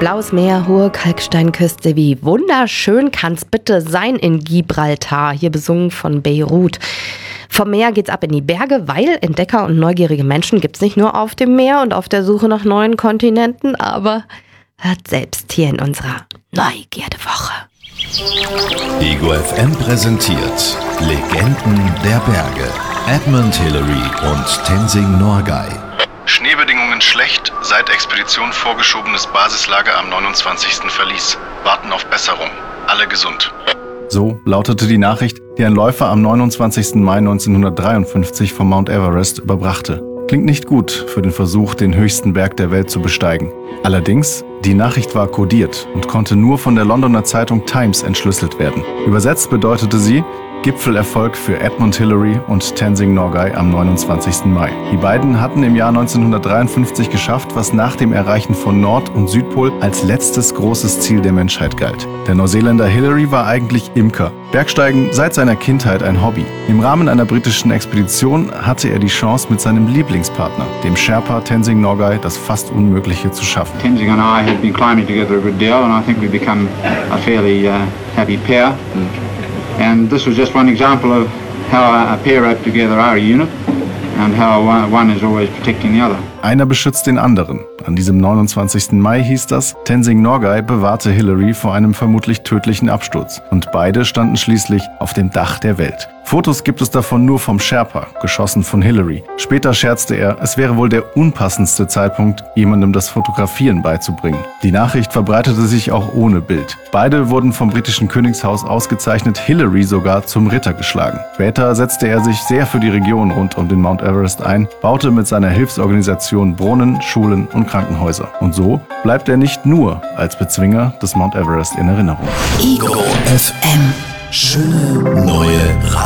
Blaues Meer, hohe Kalksteinküste, wie wunderschön kann's bitte sein in Gibraltar, hier besungen von Beirut. Vom Meer geht's ab in die Berge, weil Entdecker und neugierige Menschen gibt's nicht nur auf dem Meer und auf der Suche nach neuen Kontinenten, aber hört selbst hier in unserer Neugierdewoche. Ego FM präsentiert Legenden der Berge. Edmund Hillary und Tenzing Norgay. Schneebedingungen schlecht, seit Expedition vorgeschobenes Basislager am 29. Verlies. Warten auf Besserung. Alle gesund. So lautete die Nachricht, die ein Läufer am 29. Mai 1953 vom Mount Everest überbrachte. Klingt nicht gut für den Versuch, den höchsten Berg der Welt zu besteigen. Allerdings, die Nachricht war kodiert und konnte nur von der Londoner Zeitung Times entschlüsselt werden. Übersetzt bedeutete sie Gipfelerfolg für Edmund Hillary und Tenzing Norgay am 29. Mai. Die beiden hatten im Jahr 1953 geschafft, was nach dem Erreichen von Nord- und Südpol als letztes großes Ziel der Menschheit galt. Der Neuseeländer Hillary war eigentlich Imker. Bergsteigen seit seiner Kindheit ein Hobby. Im Rahmen einer britischen Expedition hatte er die Chance, mit seinem Lieblingspartner, dem Sherpa Tenzing Norgay, das fast Unmögliche zu schaffen. Tenzing and I had been climbing together a good deal, and I think we've become a fairly happy pair. And this was just one example of how a pair rope together are a unit and how one is always protecting the other. Einer beschützt den anderen. An diesem 29. Mai hieß das, Tenzing Norgay bewahrte Hillary vor einem vermutlich tödlichen Absturz. Und beide standen schließlich auf dem Dach der Welt. Fotos gibt es davon nur vom Sherpa, geschossen von Hillary. Später scherzte er, es wäre wohl der unpassendste Zeitpunkt, jemandem das Fotografieren beizubringen. Die Nachricht verbreitete sich auch ohne Bild. Beide wurden vom britischen Königshaus ausgezeichnet, Hillary sogar zum Ritter geschlagen. Später setzte er sich sehr für die Region rund um den Mount Everest ein, baute mit seiner Hilfsorganisation Brunnen, Schulen und Krankenhäuser. Und so bleibt er nicht nur als Bezwinger des Mount Everest in Erinnerung. Ego FM. Schöne neue